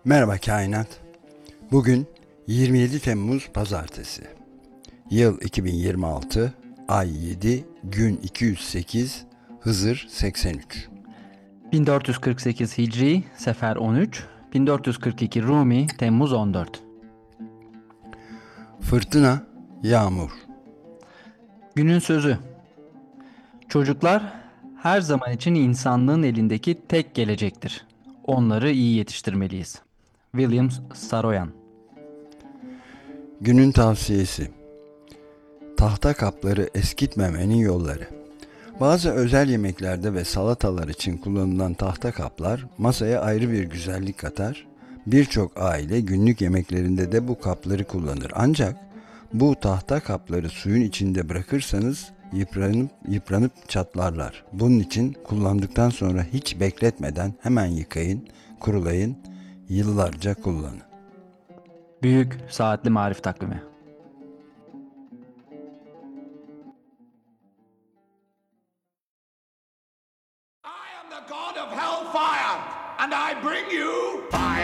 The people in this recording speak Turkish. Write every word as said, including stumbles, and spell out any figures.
Merhaba kainat. Bugün yirmi yedi Temmuz Pazartesi. Yıl iki bin yirmi altı, ay yedi, gün iki yüz sekiz, Hızır seksen üç. bin dört yüz kırk sekiz Hicri, Sefer on üç, bin dört yüz kırk iki Rumi, Temmuz on dört. Fırtına, yağmur. Günün sözü. Çocuklar her zaman için insanlığın elindeki tek gelecektir. Onları iyi yetiştirmeliyiz. William Saroyan. Günün tavsiyesi. Tahta kapları eskitmemenin yolları. Bazı özel yemeklerde ve salatalar için kullanılan tahta kaplar masaya ayrı bir güzellik katar. Birçok aile günlük yemeklerinde de bu kapları kullanır. Ancak bu tahta kapları suyun içinde bırakırsanız yıpranıp yıpranıp çatlarlar. Bunun için kullandıktan sonra hiç bekletmeden hemen yıkayın, kurulayın, yıllarca kullanın. Büyük Saatli Marif Takvimi. I am the god of hellfire, and I bring you fire.